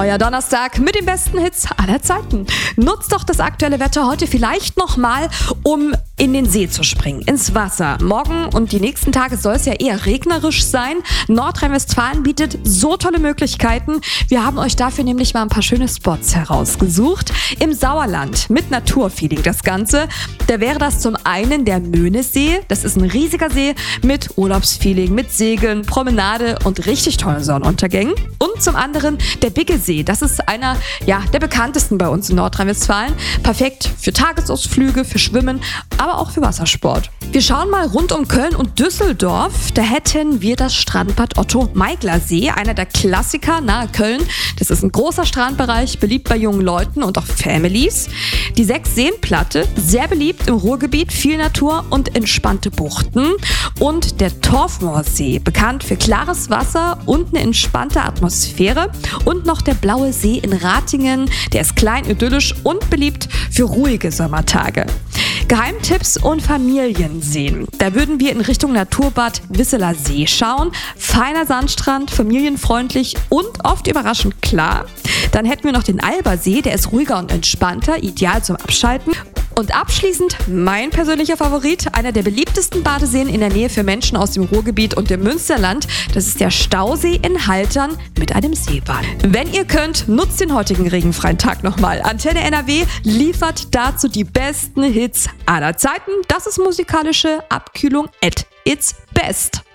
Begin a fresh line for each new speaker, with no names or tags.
Euer Donnerstag mit den besten Hits aller Zeiten. Nutzt doch das aktuelle Wetter heute vielleicht nochmal, um in den See zu springen, ins Wasser. Morgen und die nächsten Tage soll es ja eher regnerisch sein. Nordrhein-Westfalen bietet so tolle Möglichkeiten. Wir haben euch dafür nämlich mal ein paar schöne Spots herausgesucht. Im Sauerland mit Naturfeeling das Ganze. Da wäre das zum einen der Möhnesee. Das ist ein riesiger See mit Urlaubsfeeling, mit Segeln, Promenade und richtig tollen Sonnenuntergängen. Und zum anderen der Biggesee. Das ist einer der bekanntesten bei uns in Nordrhein-Westfalen. Perfekt für Tagesausflüge, für Schwimmen, aber auch für Wassersport. Wir schauen mal rund um Köln und Düsseldorf. Da hätten wir das Strandbad Otto-Meigler-See, einer der Klassiker nahe Köln. Das ist ein großer Strandbereich, beliebt bei jungen Leuten und auch Families. Die 6-Seen-Platte, sehr beliebt im Ruhrgebiet, viel Natur und entspannte Buchten. Und der Torfmoorsee, bekannt für klares Wasser und eine entspannte Atmosphäre. Und noch der Blaue See in Ratingen, der ist klein, idyllisch und beliebt für ruhige Sommertage. Geheimtipps und Familienseen. Da würden wir in Richtung Naturbad Wisseler See schauen. Feiner Sandstrand, familienfreundlich und oft überraschend klar. Dann hätten wir noch den Albersee, der ist ruhiger und entspannter, ideal zum Abschalten. Und abschließend mein persönlicher Favorit, einer der beliebtesten Badeseen in der Nähe für Menschen aus dem Ruhrgebiet und dem Münsterland. Das ist der Stausee in Haltern mit einem Seebad. Wenn ihr könnt, nutzt den heutigen regenfreien Tag nochmal. Antenne NRW liefert dazu die besten Hits aller Zeiten. Das ist musikalische Abkühlung at its best.